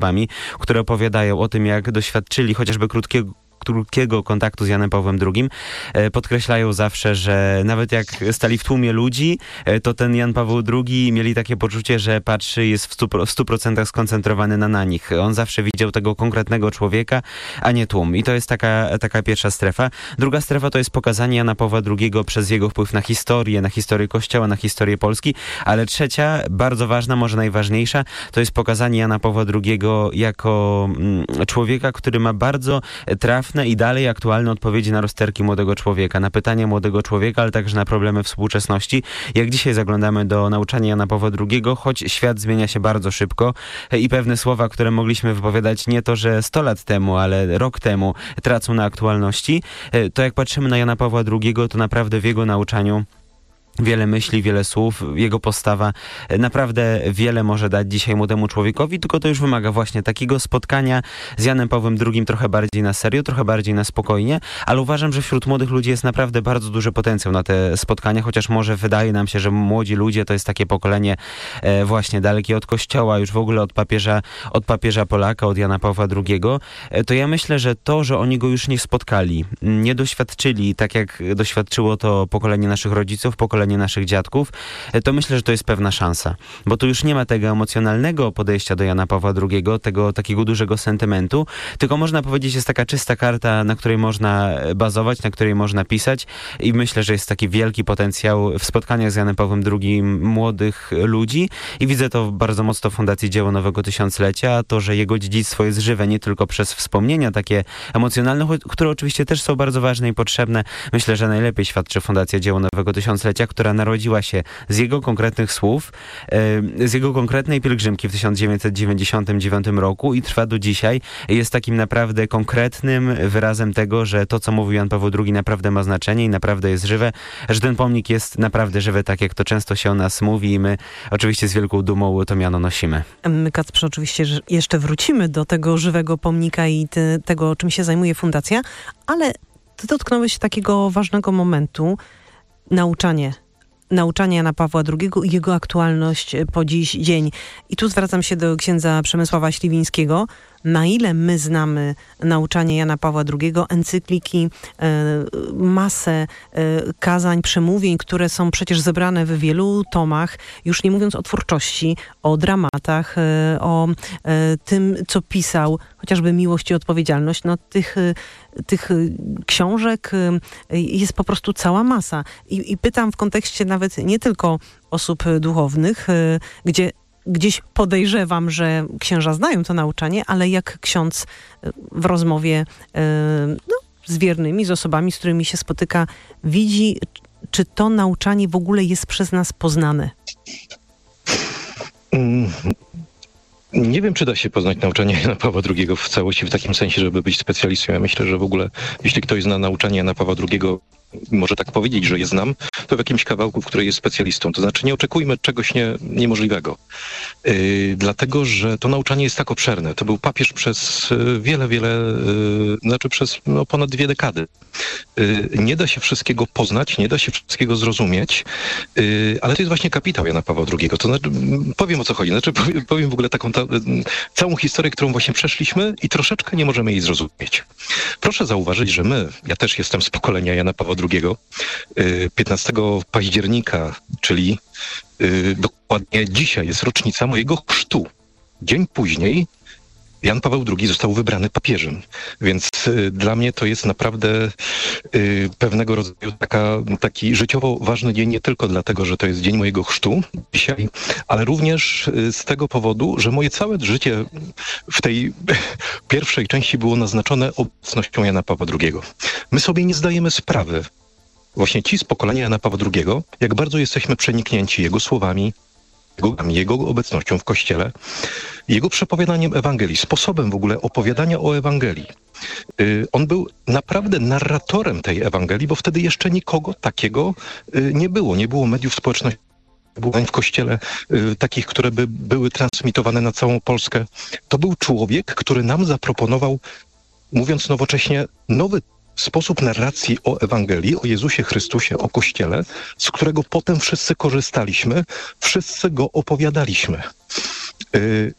osobami, które opowiadają o tym, jak doświadczyli chociażby krótkiego kontaktu z Janem Pawłem II, podkreślają zawsze, że nawet jak stali w tłumie ludzi, to ten Jan Paweł II mieli takie poczucie, że patrzy, jest w 100% skoncentrowany na nich. On zawsze widział tego konkretnego człowieka, a nie tłum. I to jest taka pierwsza strefa. Druga strefa to jest pokazanie Jana Pawła II przez jego wpływ na historię Kościoła, na historię Polski, ale trzecia, bardzo ważna, może najważniejsza, to jest pokazanie Jana Pawła II jako człowieka, który ma bardzo trafne i dalej aktualne odpowiedzi na rozterki młodego człowieka, na pytania młodego człowieka, ale także na problemy współczesności. Jak dzisiaj zaglądamy do nauczania Jana Pawła II, choć świat zmienia się bardzo szybko i pewne słowa, które mogliśmy wypowiadać nie to, że 100 lat temu, ale rok temu, tracą na aktualności, to jak patrzymy na Jana Pawła II, to naprawdę w jego nauczaniu wiele myśli, wiele słów, jego postawa naprawdę wiele może dać dzisiaj młodemu człowiekowi, tylko to już wymaga właśnie takiego spotkania z Janem Pawłem II trochę bardziej na serio, trochę bardziej na spokojnie, ale uważam, że wśród młodych ludzi jest naprawdę bardzo duży potencjał na te spotkania, chociaż może wydaje nam się, że młodzi ludzie to jest takie pokolenie właśnie dalekie od Kościoła, już w ogóle od papieża Polaka, od Jana Pawła II, to ja myślę, że to, że oni go już nie spotkali, nie doświadczyli, tak jak doświadczyło to pokolenie naszych rodziców, pokolenie naszych dziadków, to myślę, że to jest pewna szansa. Bo tu już nie ma tego emocjonalnego podejścia do Jana Pawła II, tego takiego dużego sentymentu, tylko można powiedzieć, jest taka czysta karta, na której można bazować, na której można pisać i myślę, że jest taki wielki potencjał w spotkaniach z Janem Pawłem II młodych ludzi i widzę to bardzo mocno w Fundacji Dzieło Nowego Tysiąclecia, a to, że jego dziedzictwo jest żywe nie tylko przez wspomnienia takie emocjonalne, które oczywiście też są bardzo ważne i potrzebne. Myślę, że najlepiej świadczy Fundacja Dzieło Nowego Tysiąclecia, która narodziła się z jego konkretnych słów, z jego konkretnej pielgrzymki w 1999 roku i trwa do dzisiaj. Jest takim naprawdę konkretnym wyrazem tego, że to, co mówił Jan Paweł II, naprawdę ma znaczenie i naprawdę jest żywe, że ten pomnik jest naprawdę żywy, tak jak to często się o nas mówi i my oczywiście z wielką dumą to miano nosimy. My, Kacprze, oczywiście jeszcze wrócimy do tego żywego pomnika i tego, czym się zajmuje fundacja, ale ty dotknąłeś takiego ważnego momentu, nauczanie Jana Pawła II i jego aktualność po dziś dzień. I tu zwracam się do księdza Przemysława Śliwińskiego. Na ile my znamy nauczanie Jana Pawła II, encykliki, masę kazań, przemówień, które są przecież zebrane w wielu tomach, już nie mówiąc o twórczości, o dramatach, o tym, co pisał, chociażby Miłość i odpowiedzialność. No, tych książek jest po prostu cała masa. I pytam w kontekście nawet nie tylko osób duchownych, gdzie gdzieś podejrzewam, że księża znają to nauczanie, ale jak ksiądz w rozmowie z wiernymi, z osobami, z którymi się spotyka, widzi, czy to nauczanie w ogóle jest przez nas poznane? Nie wiem, czy da się poznać nauczanie Jana Pawła II w całości, w takim sensie, żeby być specjalistą. Ja myślę, że w ogóle, jeśli ktoś zna nauczanie Jana Pawła II, może tak powiedzieć, że je znam, to w jakimś kawałku, w której jest specjalistą. To znaczy nie oczekujmy czegoś niemożliwego. Dlatego, że to nauczanie jest tak obszerne. To był papież przez przez ponad 2 dekady. Nie da się wszystkiego poznać, nie da się wszystkiego zrozumieć, ale to jest właśnie kapitał Jana Pawła II. To znaczy, powiem o co chodzi. Powiem w ogóle taką całą historię, którą właśnie przeszliśmy i troszeczkę nie możemy jej zrozumieć. Proszę zauważyć, że ja też jestem z pokolenia Jana Pawła II. 15 października, czyli dokładnie dzisiaj jest rocznica mojego chrztu. Dzień później Jan Paweł II został wybrany papieżem, więc dla mnie to jest naprawdę pewnego rodzaju taki życiowo ważny dzień, nie tylko dlatego, że to jest dzień mojego chrztu dzisiaj, ale również z tego powodu, że moje całe życie w tej pierwszej części było naznaczone obecnością Jana Pawła II. My sobie nie zdajemy sprawy, właśnie ci z pokolenia Jana Pawła II, jak bardzo jesteśmy przeniknięci jego słowami, jego obecnością w Kościele, jego przepowiadaniem Ewangelii, sposobem w ogóle opowiadania o Ewangelii. On był naprawdę narratorem tej Ewangelii, bo wtedy jeszcze nikogo takiego nie było. Nie było mediów społecznościowych w Kościele, takich, które by były transmitowane na całą Polskę. To był człowiek, który nam zaproponował, mówiąc nowocześnie, nowy sposób narracji o Ewangelii, o Jezusie Chrystusie, o Kościele, z którego potem wszyscy korzystaliśmy, wszyscy go opowiadaliśmy.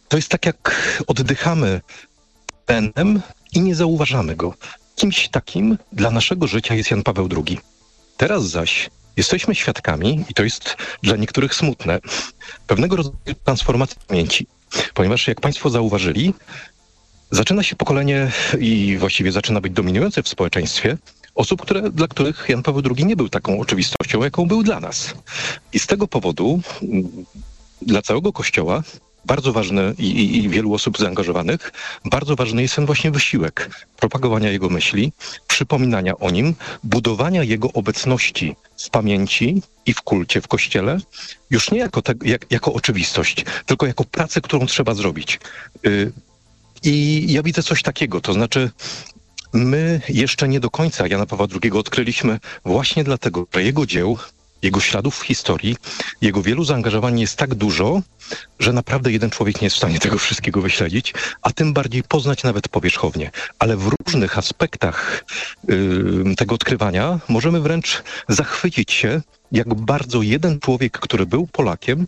To jest tak, jak oddychamy tlenem i nie zauważamy go. Kimś takim dla naszego życia jest Jan Paweł II. Teraz zaś jesteśmy świadkami, i to jest dla niektórych smutne, pewnego rodzaju transformacji pamięci. Ponieważ jak państwo zauważyli, zaczyna się pokolenie i właściwie zaczyna być dominujące w społeczeństwie osób, dla których Jan Paweł II nie był taką oczywistością, jaką był dla nas. I z tego powodu dla całego Kościoła bardzo ważny i wielu osób zaangażowanych, bardzo ważny jest ten właśnie wysiłek propagowania jego myśli, przypominania o nim, budowania jego obecności w pamięci i w kulcie w Kościele, już nie jako oczywistość, tylko jako pracę, którą trzeba zrobić. I ja widzę coś takiego, to znaczy my jeszcze nie do końca Jana Pawła II odkryliśmy właśnie dlatego, że jego dzieł, jego śladów w historii, jego wielu zaangażowań jest tak dużo, że naprawdę jeden człowiek nie jest w stanie tego wszystkiego wyśledzić, a tym bardziej poznać nawet powierzchownie. Ale w różnych aspektach tego odkrywania możemy wręcz zachwycić się, jak bardzo jeden człowiek, który był Polakiem,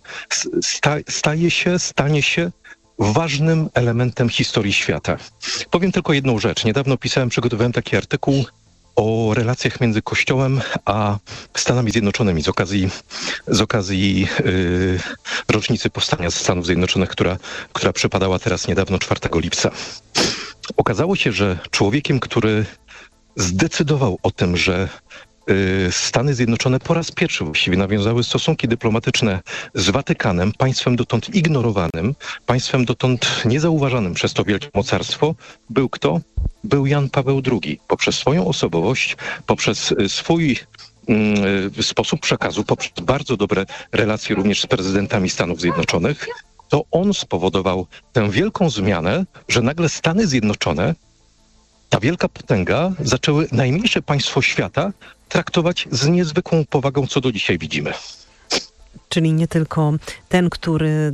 stanie się ważnym elementem historii świata. Powiem tylko jedną rzecz. Niedawno przygotowałem taki artykuł o relacjach między Kościołem a Stanami Zjednoczonymi z okazji rocznicy powstania Stanów Zjednoczonych, która przypadała teraz niedawno 4 lipca. Okazało się, że człowiekiem, który zdecydował o tym, że Stany Zjednoczone po raz pierwszy właściwie nawiązały stosunki dyplomatyczne z Watykanem, państwem dotąd ignorowanym, państwem dotąd niezauważanym przez to wielkie mocarstwo, był kto? Był Jan Paweł II. Poprzez swoją osobowość, poprzez swój sposób przekazu, poprzez bardzo dobre relacje również z prezydentami Stanów Zjednoczonych, to on spowodował tę wielką zmianę, że nagle Stany Zjednoczone, ta wielka potęga, zaczęły najmniejsze państwo świata traktować z niezwykłą powagą, co do dzisiaj widzimy. Czyli nie tylko ten, który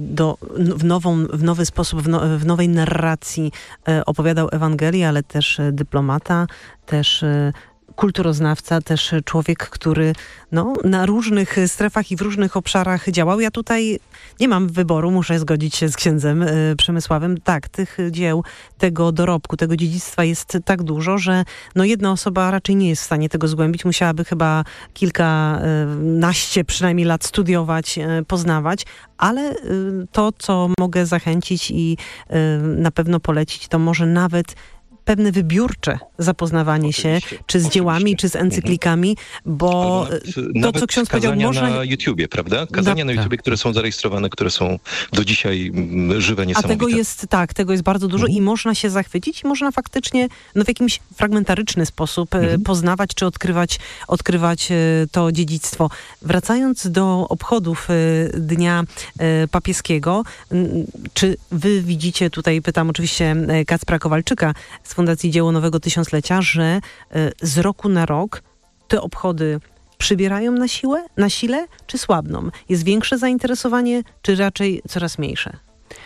w nowy sposób, w nowej narracji opowiadał Ewangelię, ale też dyplomata, też kulturoznawca, też człowiek, który na różnych strefach i w różnych obszarach działał. Ja tutaj nie mam wyboru, muszę zgodzić się z księdzem Przemysławem. Tak, tych dzieł, tego dorobku, tego dziedzictwa jest tak dużo, że jedna osoba raczej nie jest w stanie tego zgłębić. Musiałaby chyba kilkanaście przynajmniej lat studiować, poznawać, ale to, co mogę zachęcić i na pewno polecić, to może nawet pewne wybiórcze zapoznawanie się, czy z dziełami, czy z encyklikami, bo to, co ksiądz powiedział, można... na YouTubie, prawda? Kazania na YouTubie, które są zarejestrowane, które są do dzisiaj żywe, niesamowite. A tego jest bardzo dużo i można się zachwycić i można faktycznie w jakimś fragmentaryczny sposób poznawać, czy odkrywać to dziedzictwo. Wracając do obchodów Dnia Papieskiego, czy wy widzicie, tutaj pytam oczywiście Kacpra Kowalczyka z Fundacji Dzieło Nowego Tysiąclecia, że z roku na rok te obchody przybierają na sile, czy słabną? Jest większe zainteresowanie, czy raczej coraz mniejsze?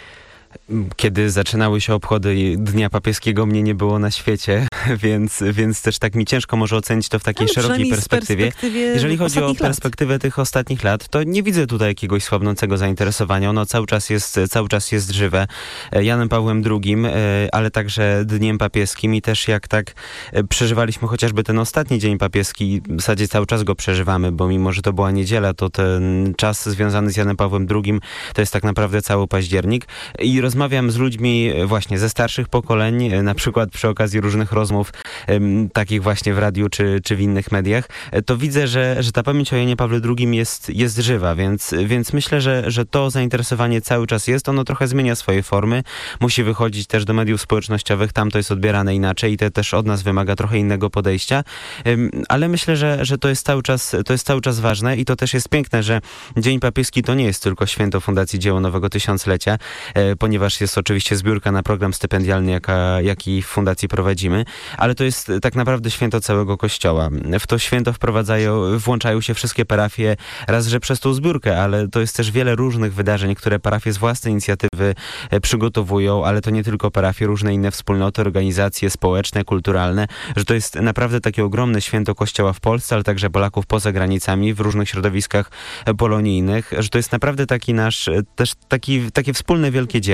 Kiedy zaczynały się obchody Dnia Papieskiego, mnie nie było na świecie, więc też tak mi ciężko może ocenić to w takiej szerokiej perspektywie. Jeżeli chodzi o perspektywę tych ostatnich lat, to nie widzę tutaj jakiegoś słabnącego zainteresowania. Ono cały czas jest żywe. Janem Pawłem II, ale także Dniem Papieskim i też jak tak przeżywaliśmy chociażby ten ostatni Dzień Papieski, w zasadzie cały czas go przeżywamy, bo mimo, że to była niedziela, to ten czas związany z Janem Pawłem II to jest tak naprawdę cały październik. I rozmawiam z ludźmi właśnie ze starszych pokoleń, na przykład przy okazji różnych rozmów, takich właśnie w radiu czy w innych mediach, to widzę, że ta pamięć o Janie Pawle II jest żywa, więc myślę, że to zainteresowanie cały czas jest. Ono trochę zmienia swoje formy, musi wychodzić też do mediów społecznościowych, tam to jest odbierane inaczej i to też od nas wymaga trochę innego podejścia, ale myślę, że to jest cały czas ważne i to też jest piękne, że Dzień Papieski to nie jest tylko święto Fundacji Dzieło Nowego Tysiąclecia, ponieważ jest oczywiście zbiórka na program stypendialny, jaki w Fundacji prowadzimy, ale to jest tak naprawdę święto całego Kościoła. W to święto włączają się wszystkie parafie, raz, że przez tą zbiórkę, ale to jest też wiele różnych wydarzeń, które parafie z własnej inicjatywy przygotowują, ale to nie tylko parafie, różne inne wspólnoty, organizacje społeczne, kulturalne, że to jest naprawdę takie ogromne święto Kościoła w Polsce, ale także Polaków poza granicami, w różnych środowiskach polonijnych, że to jest naprawdę taki nasz, też takie wspólne wielkie dzieło.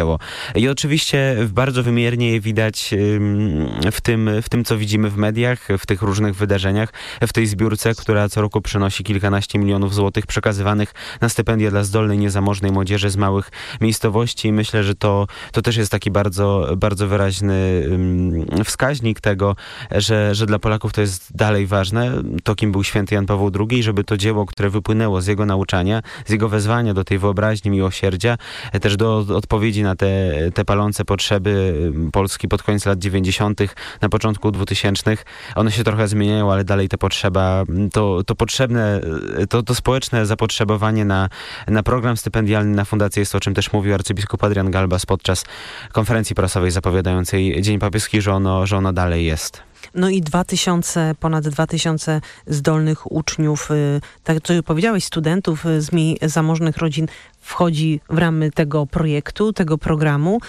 dzieło. I oczywiście bardzo wymiernie je widać w tym, co widzimy w mediach, w tych różnych wydarzeniach, w tej zbiórce, która co roku przynosi kilkanaście milionów złotych przekazywanych na stypendia dla zdolnej, niezamożnej młodzieży z małych miejscowości. I myślę, że to też jest taki bardzo, bardzo wyraźny wskaźnik tego, że dla Polaków to jest dalej ważne, to kim był święty Jan Paweł II, żeby to dzieło, które wypłynęło z jego nauczania, z jego wezwania do tej wyobraźni, miłosierdzia, też do odpowiedzi na te palące potrzeby Polski pod koniec lat 90., na początku 2000. One się trochę zmieniają, ale dalej ta potrzeba, to społeczne zapotrzebowanie na program stypendialny, na fundację jest to, o czym też mówił arcybiskup Adrian Galbas podczas konferencji prasowej zapowiadającej Dzień Papieski, że ono dalej jest. No i ponad 2000 zdolnych uczniów, tak co powiedziałeś, studentów z mniej zamożnych rodzin wchodzi w ramy tego projektu, tego programu.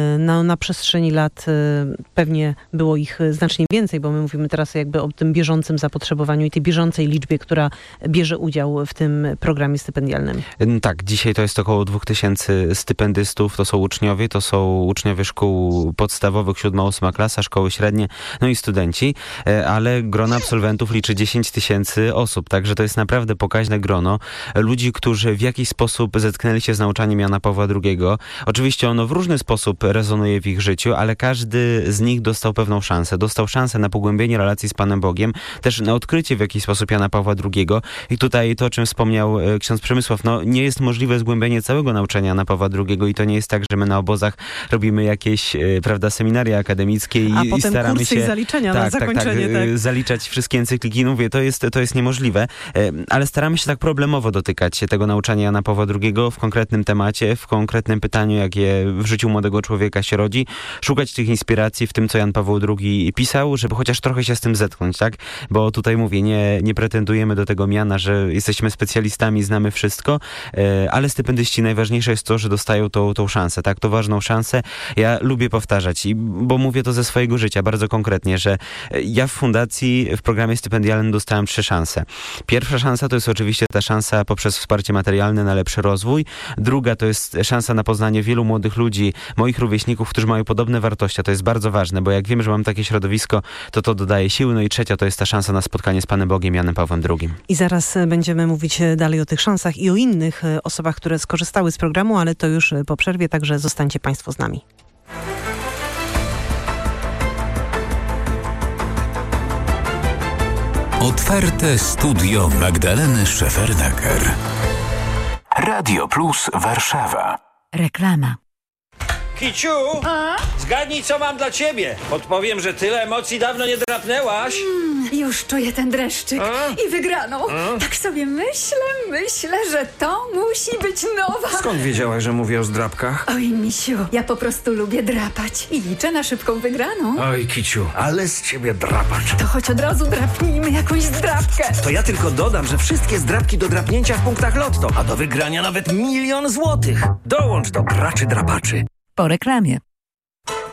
Na przestrzeni lat pewnie było ich znacznie więcej, bo my mówimy teraz jakby o tym bieżącym zapotrzebowaniu i tej bieżącej liczbie, która bierze udział w tym programie stypendialnym. Tak, dzisiaj to jest około 2000 stypendystów, to są uczniowie szkół podstawowych, 7-8 klasa, szkoły średnie, no i studenci, ale grono absolwentów liczy 10 000 osób, także to jest naprawdę pokaźne grono ludzi, którzy w jakiś sposób zetknęli się z nauczaniem Jana Pawła II. Oczywiście ono w różny sposób rezonuje w ich życiu, ale każdy z nich dostał pewną szansę. Dostał szansę na pogłębienie relacji z Panem Bogiem, też na odkrycie w jakiś sposób Jana Pawła II. I tutaj to, o czym wspomniał ksiądz Przemysław, nie jest możliwe zgłębienie całego nauczania Jana Pawła II i to nie jest tak, że my na obozach robimy jakieś, seminaria akademickie i staramy się zaliczenia na zakończenie, zaliczać wszystkie encykliki. No mówię, to jest niemożliwe, ale staramy się tak problemowo dotykać tego nauczania Jana Pawła II w konkretnym temacie, w konkretnym pytaniu, jakie w życiu młodego człowieka się rodzi, szukać tych inspiracji w tym, co Jan Paweł II pisał, żeby chociaż trochę się z tym zetknąć, tak? Bo tutaj mówię, nie pretendujemy do tego miana, że jesteśmy specjalistami, znamy wszystko, ale stypendyści, najważniejsze jest to, że dostają tą szansę, tak? To ważną szansę. Ja lubię powtarzać, bo mówię to ze swojego życia, bardzo konkretnie, że ja w fundacji, w programie stypendialnym dostałem 3 szanse. Pierwsza szansa to jest oczywiście ta szansa poprzez wsparcie materialne na lepszy rozwój. Druga to jest szansa na poznanie wielu młodych ludzi, moich rówieśników, którzy mają podobne wartości. To jest bardzo ważne, bo jak wiem, że mam takie środowisko, to dodaje siły. No i trzecia to jest ta szansa na spotkanie z Panem Bogiem, Janem Pawłem II. I zaraz będziemy mówić dalej o tych szansach i o innych osobach, które skorzystały z programu, ale to już po przerwie, także zostańcie Państwo z nami. Otwarte studio Magdaleny Szefernaker. Radio Plus Warszawa. Reklama. Kiciu, zgadnij, co mam dla ciebie. Podpowiem, że tyle emocji dawno nie drapnęłaś. Już czuję ten dreszczyk i wygraną. Tak sobie myślę, że to musi być nowa. Skąd wiedziałaś, że mówię o zdrapkach? Oj, misiu, ja po prostu lubię drapać i liczę na szybką wygraną. Oj, Kiciu, ale z ciebie drapacz. To choć od razu drapnijmy jakąś zdrapkę. To ja tylko dodam, że wszystkie zdrapki do drapnięcia w punktach Lotto, a do wygrania nawet 1 000 000 złotych. Dołącz do graczy drapaczy. Po reklamie.